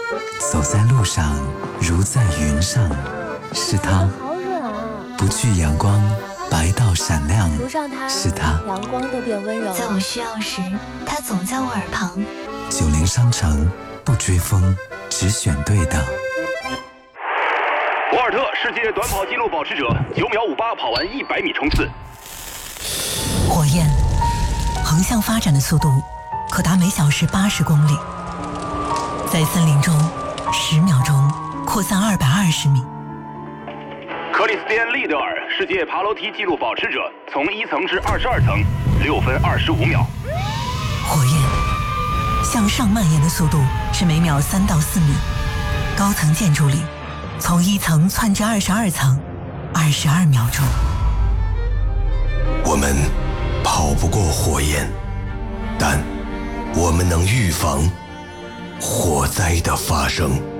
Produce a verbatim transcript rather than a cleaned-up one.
走在路上如在云上，是他； 好软啊！ 不惧阳光，白到闪亮， 涂上它， 是他； 阳光都变温柔。 在我需要时，他总在我耳旁。 九零商城，不追风，只选对的。 博尔特世界短跑纪录保持者，九秒五八跑完一百米冲刺。 火焰横向发展的速度可达每小时八十公里，在森林中十秒钟扩散二百二十米。 克里斯蒂安·利德尔世界爬楼梯纪录保持者，从一层至二十二层，六分二十五秒。 火焰向上蔓延的速度是每秒三到四米，高层建筑里从一层窜至二十二层，二十二秒钟。 我们跑不过火焰，但我们能预防火灾的发生。